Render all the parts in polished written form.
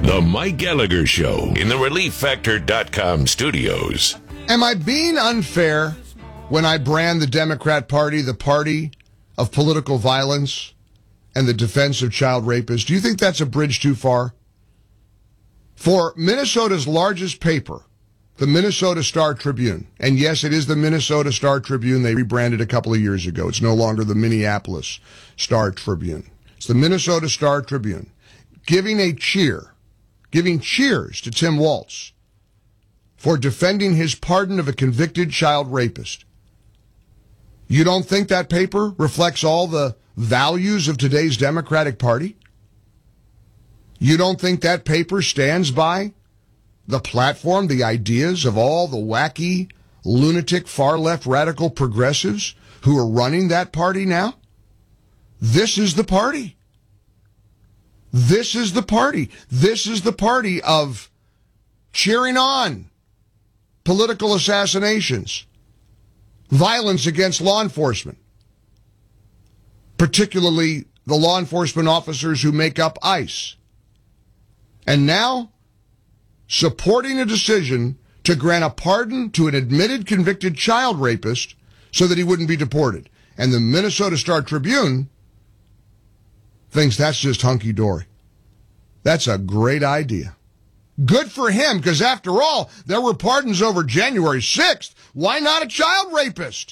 The Mike Gallagher Show in the ReliefFactor.com studios. Am I being unfair when I brand the Democrat Party the party of political violence and the defense of child rapists? Do you think that's a bridge too far? For Minnesota's largest paper, the Minnesota Star Tribune, and yes, it is the Minnesota Star Tribune. They rebranded a couple of years ago. It's no longer the Minneapolis Star Tribune. It's the Minnesota Star Tribune, giving cheers to Tim Walz for defending his pardon of a convicted child rapist. You don't think that paper reflects all the values of today's Democratic Party? You don't think that paper stands by the platform, the ideas of all the wacky, lunatic, far-left radical progressives who are running that party now? This is the party. This is the party. This is the party of cheering on political assassinations, violence against law enforcement, particularly the law enforcement officers who make up ICE. And now, supporting a decision to grant a pardon to an admitted convicted child rapist so that he wouldn't be deported. And the Minnesota Star Tribune thinks that's just hunky-dory. That's a great idea. Good for him, because after all, there were pardons over January 6th. Why not a child rapist?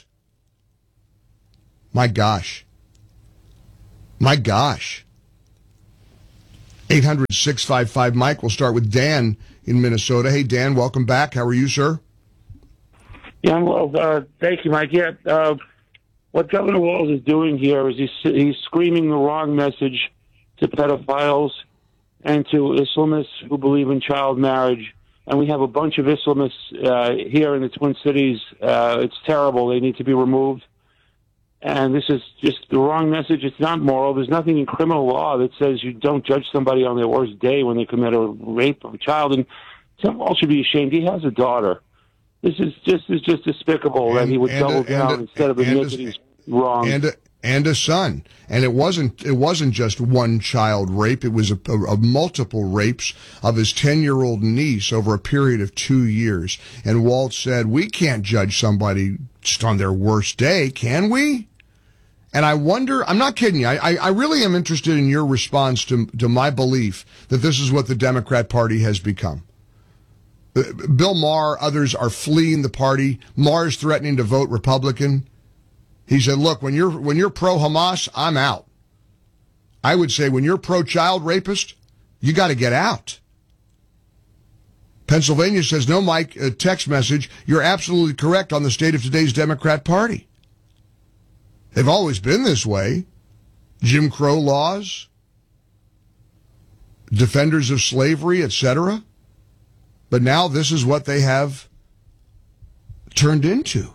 My gosh. My gosh. 800-655-Mike. We'll start with Dan in Minnesota. Hey, Dan, welcome back. How are you, sir? Yeah, well, thank you, Mike. Yeah, what Governor Walz is doing here is he's screaming the wrong message to pedophiles and to Islamists who believe in child marriage. And we have a bunch of Islamists here in the Twin Cities. It's terrible. They need to be removed. And this is just the wrong message. It's not moral. There's nothing in criminal law that says you don't judge somebody on their worst day when they commit a rape of a child. And Tim Walz should be ashamed. He has a daughter. This is just despicable that he would double down instead of admit that he's wrong. And a son. And it wasn't just one child rape. It was a multiple rapes of his 10-year-old niece over a period of 2 years. And Walt said, we can't judge somebody just on their worst day, can we? And I wonder, I'm not kidding you, I really am interested in your response to my belief that this is what the Democrat Party has become. Bill Maher, others are fleeing the party. Maher is threatening to vote Republican. He said, look, when you're pro-Hamas, I'm out. I would say when you're pro-child rapist, you got to get out. Pennsylvania says, no, Mike, a text message, you're absolutely correct on the state of today's Democrat Party. They've always been this way. Jim Crow laws, defenders of slavery, etc. But now this is what they have turned into.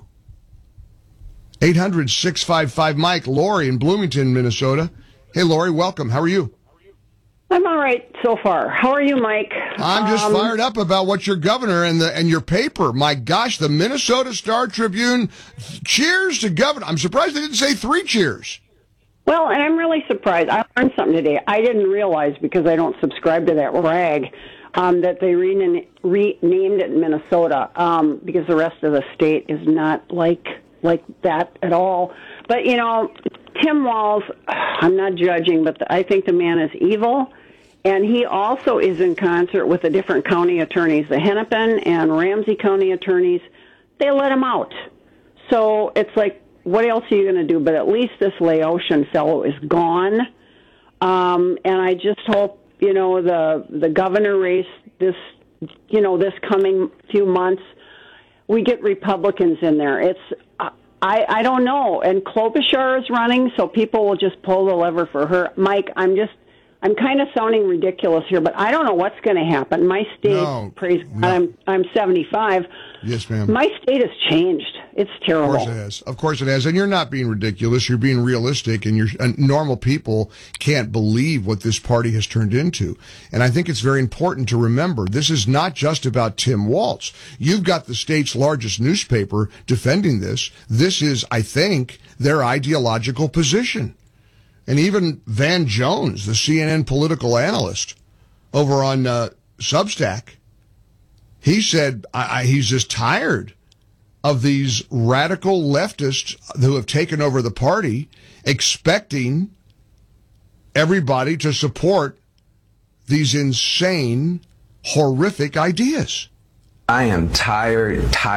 800-655-Mike. Lori in Bloomington, Minnesota. Hey, Lori, welcome. How are you? I'm all right so far. How are you, Mike? I'm just fired up about what your governor and your paper. My gosh, the Minnesota Star Tribune. Cheers to governor. I'm surprised they didn't say 3 cheers. Well, and I'm really surprised. I learned something today. I didn't realize, because I don't subscribe to that rag, that they renamed it Minnesota, because the rest of the state is not like that at all. But, you know, Tim Walz, I'm not judging, but I think the man is evil. And he also is in concert with the different county attorneys, the Hennepin and Ramsey County attorneys. They let him out. So it's like, what else are you going to do? But at least this Laotian fellow is gone. And I just hope, you know, the governor race this coming few months, we get Republicans in there. I don't know. And Klobuchar is running, so people will just pull the lever for her. Mike, I'm kind of sounding ridiculous here, but I don't know what's going to happen. My state, praise God, I'm 75. Yes, ma'am. My state has changed. It's terrible. Of course it has. Of course it has. And you're not being ridiculous. You're being realistic, and normal people can't believe what this party has turned into. And I think it's very important to remember, this is not just about Tim Walz. You've got the state's largest newspaper defending this. This is, I think, their ideological position. And even Van Jones, the CNN political analyst, over on Substack. He said he's just tired of these radical leftists who have taken over the party, expecting everybody to support these insane, horrific ideas. I am tired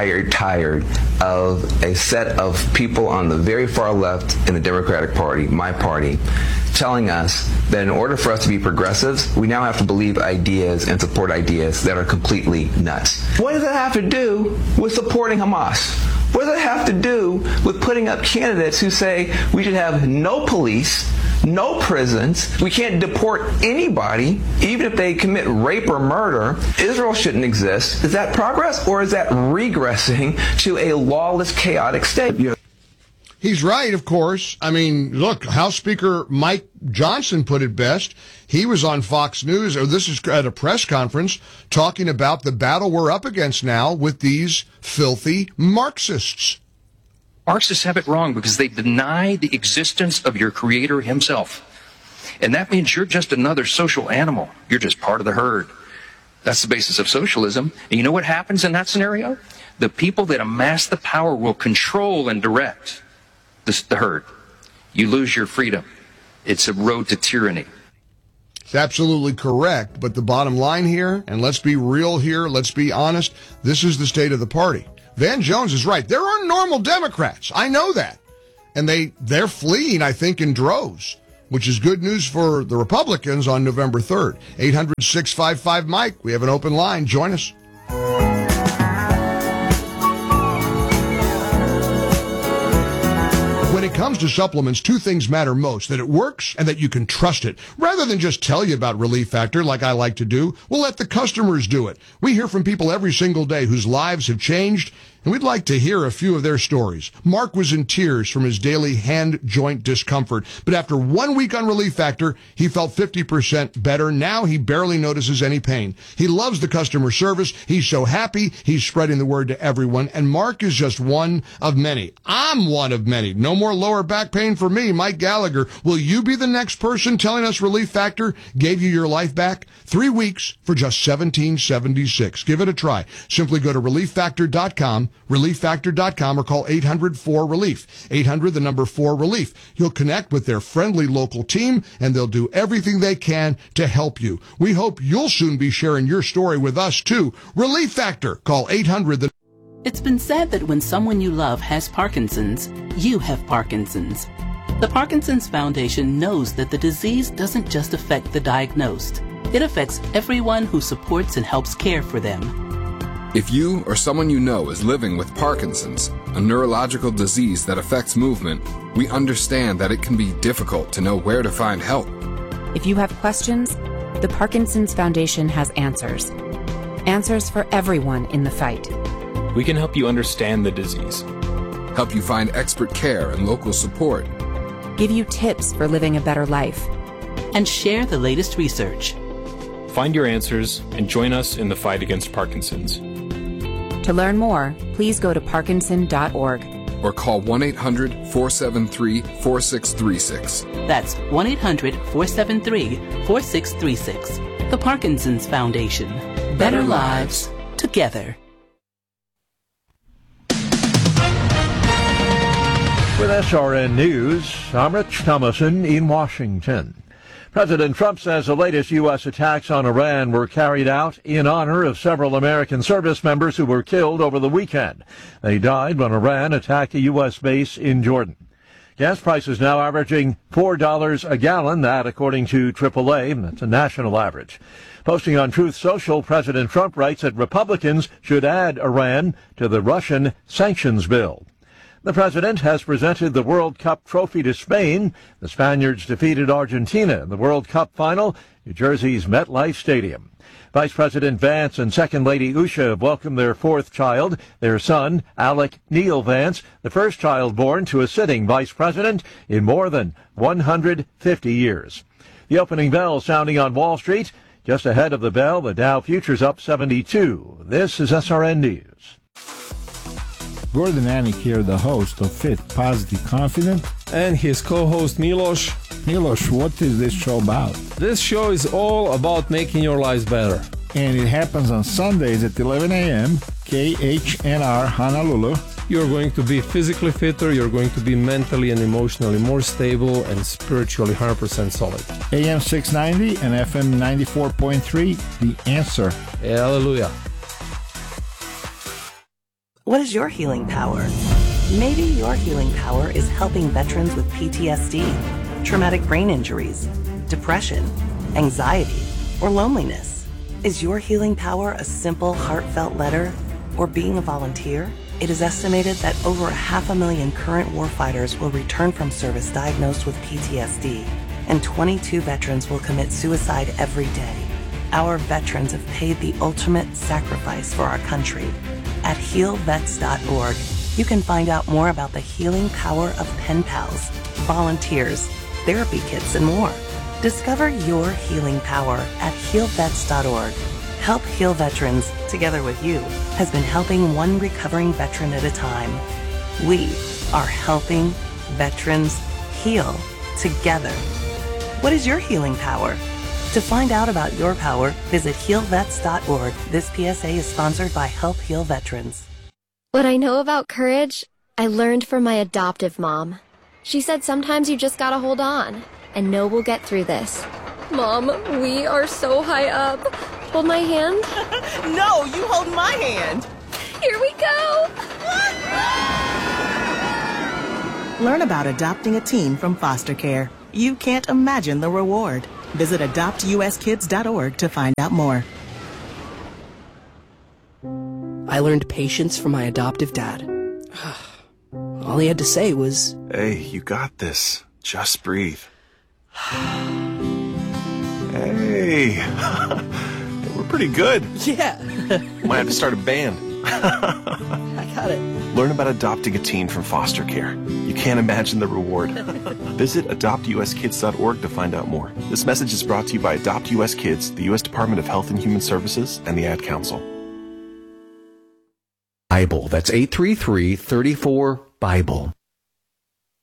of a set of people on the very far left in the Democratic Party, my party, telling us that in order for us to be progressives, we now have to believe ideas and support ideas that are completely nuts. What does that have to do with supporting Hamas? What does that have to do with putting up candidates who say we should have no police, no prisons, we can't deport anybody, even if they commit rape or murder? Israel shouldn't exist. Is that progress, or is that regressing to a lawless, chaotic state? He's right, of course. I mean, look, House Speaker Mike Johnson put it best. He was on Fox News, or this is at a press conference, talking about the battle we're up against now with these filthy Marxists. Marxists have it wrong because they deny the existence of your creator himself. And that means you're just another social animal. You're just part of the herd. That's the basis of socialism. And you know what happens in that scenario? The people that amass the power will control and direct the herd. You lose your freedom. It's a road to tyranny. It's absolutely correct. But the bottom line here, and let's be real here, let's be honest, this is the state of the party. Van Jones is right. There are normal Democrats. I know that. And they're fleeing, I think, in droves, which is good news for the Republicans on November 3rd. 800-655-MIKE. We have an open line. Join us. When it comes to supplements, two things matter most: that it works and that you can trust it. Rather than just tell you about Relief Factor like I like to do, we'll let the customers do it. We hear from people every single day whose lives have changed, and we'd like to hear a few of their stories. Mark was in tears from his daily hand joint discomfort, but after 1 week on Relief Factor, he felt 50% better. Now he barely notices any pain. He loves the customer service. He's so happy. He's spreading the word to everyone, and Mark is just one of many. I'm one of many. No more lower back pain for me, Mike Gallagher. Will you be the next person telling us Relief Factor gave you your life back? 3 weeks for just $17.76. Give it a try. Simply go to ReliefFactor.com, ReliefFactor.com, or call 800-4RELIEF. 800-4RELIEF. You'll connect with their friendly local team, and they'll do everything they can to help you. We hope you'll soon be sharing your story with us, too. Relief Factor. Call 800. It's been said that when someone you love has Parkinson's, you have Parkinson's. The Parkinson's Foundation knows that the disease doesn't just affect the diagnosed. It affects everyone who supports and helps care for them. If you or someone you know is living with Parkinson's, a neurological disease that affects movement, we understand that it can be difficult to know where to find help. If you have questions, the Parkinson's Foundation has answers. Answers for everyone in the fight. We can help you understand the disease, help you find expert care and local support, give you tips for living a better life, and share the latest research. Find your answers and join us in the fight against Parkinson's. To learn more, please go to parkinson.org or call 1-800-473-4636. That's 1-800-473-4636. The Parkinson's Foundation. Better lives together. With SRN News, I'm Rich Thomason in Washington. President Trump says the latest U.S. attacks on Iran were carried out in honor of several American service members who were killed over the weekend. They died when Iran attacked a U.S. base in Jordan. Gas prices now averaging $4 a gallon, that according to AAA. That's a national average. Posting on Truth Social, President Trump writes that Republicans should add Iran to the Russian sanctions bill. The president has presented the World Cup trophy to Spain. The Spaniards defeated Argentina in the World Cup final, New Jersey's MetLife Stadium. Vice President Vance and Second Lady Usha have welcomed their fourth child, their son, Alec Neil Vance, the first child born to a sitting vice president in more than 150 years. The opening bell sounding on Wall Street. Just ahead of the bell, the Dow futures up 72. This is SRN News. Gordon Anik here, the host of Fit, Positive, Confident. And his co-host Milos. Milos, what is this show about? This show is all about making your lives better. And it happens on Sundays at 11 a.m., KHNR Honolulu. You're going to be physically fitter, you're going to be mentally and emotionally more stable, and spiritually 100% solid. AM 690 and FM 94.3, The Answer. Hallelujah. What is your healing power? Maybe your healing power is helping veterans with PTSD, traumatic brain injuries, depression, anxiety, or loneliness. Is your healing power a simple, heartfelt letter or being a volunteer? It is estimated that over 500,000 current warfighters will return from service diagnosed with PTSD, and 22 veterans will commit suicide every day. Our veterans have paid the ultimate sacrifice for our country. At healvets.org, you can find out more about the healing power of pen pals, volunteers, therapy kits, and more. Discover your healing power at healvets.org. Help Heal Veterans, together with you, has been helping one recovering veteran at a time. We are helping veterans heal together. What is your healing power? To find out about your power, visit healvets.org. This PSA is sponsored by Help Heal Veterans. What I know about courage, I learned from my adoptive mom. She said sometimes you just gotta hold on and know we'll get through this. Mom, we are so high up. Hold my hand. No, you hold my hand. Here we go. Learn about adopting a teen from foster care. You can't imagine the reward. Visit adoptuskids.org to find out more. I learned patience from my adoptive dad. All he had to say was, "Hey, you got this. Just breathe." Hey, we're pretty good. Yeah. Might have to start a band. I got it. Learn about adopting a teen from foster care. You can't imagine the reward. Visit adoptuskids.org to find out more. This message is brought to you by Adopt US Kids, the U.S. Department of Health and Human Services, and the Ad Council. Bible. That's 833-34-BIBLE.